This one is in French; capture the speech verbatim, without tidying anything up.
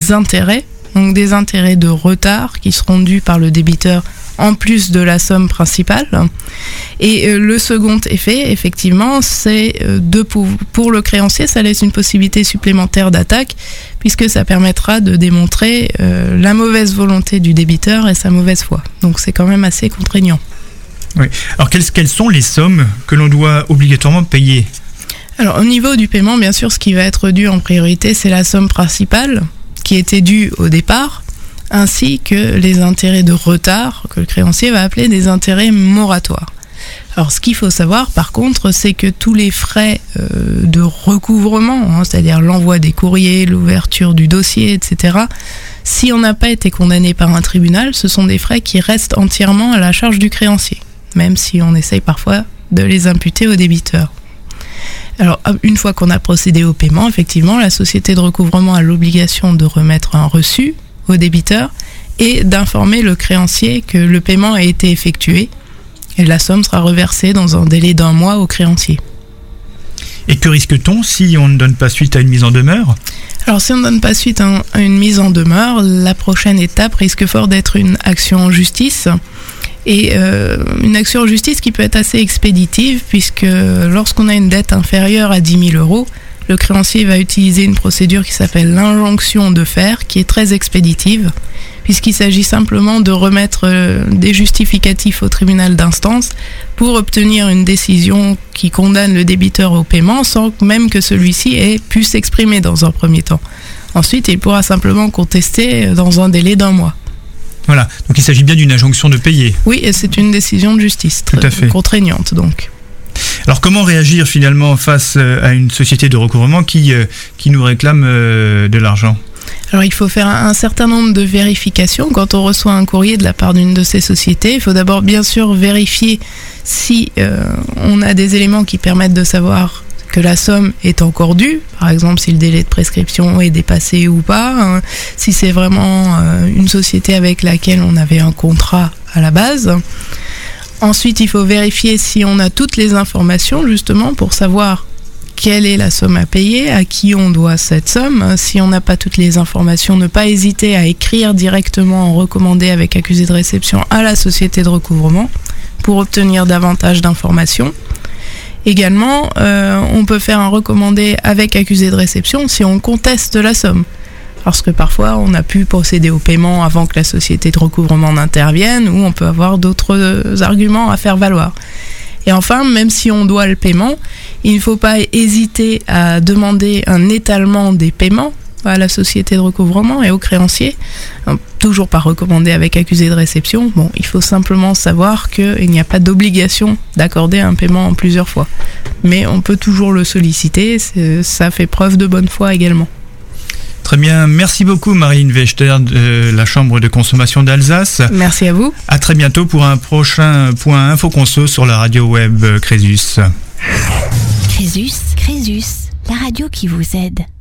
des intérêts, donc des intérêts de retard qui seront dus par le débiteur en plus de la somme principale. Et euh, le second effet, effectivement, c'est euh, de pour, pour le créancier, ça laisse une possibilité supplémentaire d'attaque, puisque ça permettra de démontrer euh, la mauvaise volonté du débiteur et sa mauvaise foi. Donc c'est quand même assez contraignant. Oui. Alors quelles, quelles sont les sommes que l'on doit obligatoirement payer ? Alors au niveau du paiement, bien sûr, ce qui va être dû en priorité, c'est la somme principale qui était due au départ, ainsi que les intérêts de retard que le créancier va appeler des intérêts moratoires. Alors ce qu'il faut savoir par contre, c'est que tous les frais euh, de recouvrement, hein, c'est-à-dire l'envoi des courriers, l'ouverture du dossier, et cetera, si on n'a pas été condamné par un tribunal, ce sont des frais qui restent entièrement à la charge du créancier, même si on essaye parfois de les imputer au débiteur. Alors, une fois qu'on a procédé au paiement, effectivement, la société de recouvrement a l'obligation de remettre un reçu au débiteur et d'informer le créancier que le paiement a été effectué et la somme sera reversée dans un délai d'un mois au créancier. Et que risque-t-on si on ne donne pas suite à une mise en demeure ? Alors si on ne donne pas suite à une mise en demeure, la prochaine étape risque fort d'être une action en justice. Et euh, une action en justice qui peut être assez expéditive, puisque lorsqu'on a une dette inférieure à dix mille euros, le créancier va utiliser une procédure qui s'appelle l'injonction de faire, qui est très expéditive, puisqu'il s'agit simplement de remettre euh, des justificatifs au tribunal d'instance pour obtenir une décision qui condamne le débiteur au paiement, sans même que celui-ci ait pu s'exprimer dans un premier temps. Ensuite, il pourra simplement contester dans un délai d'un mois. Voilà, donc il s'agit bien d'une injonction de payer. Oui, et c'est une décision de justice, très Tout à fait. Contraignante donc. Alors comment réagir finalement face à une société de recouvrement qui, euh, qui nous réclame euh, de l'argent ? Alors il faut faire un certain nombre de vérifications quand on reçoit un courrier de la part d'une de ces sociétés. Il faut d'abord bien sûr vérifier si euh, on a des éléments qui permettent de savoir que la somme est encore due, par exemple si le délai de prescription est dépassé ou pas, hein, si c'est vraiment euh, une société avec laquelle on avait un contrat à la base. Ensuite, il faut vérifier si on a toutes les informations justement pour savoir quelle est la somme à payer, à qui on doit cette somme. Si on n'a pas toutes les informations, ne pas hésiter à écrire directement en recommandé avec accusé de réception à la société de recouvrement pour obtenir davantage d'informations. Également, euh, on peut faire un recommandé avec accusé de réception si on conteste la somme. Parce que parfois, on a pu procéder au paiement avant que la société de recouvrement n'intervienne, ou on peut avoir d'autres arguments à faire valoir. Et enfin, même si on doit le paiement, il ne faut pas hésiter à demander un étalement des paiements à la société de recouvrement et au créancier, toujours pas recommandé avec accusé de réception. Bon, il faut simplement savoir qu'il n'y a pas d'obligation d'accorder un paiement en plusieurs fois. Mais on peut toujours le solliciter, ça fait preuve de bonne foi également. Très bien, merci beaucoup Marine Wechter de la Chambre de consommation d'Alsace. Merci à vous. À très bientôt pour un prochain point Info Conso sur la radio web Crésus. Crésus, Crésus, la radio qui vous aide.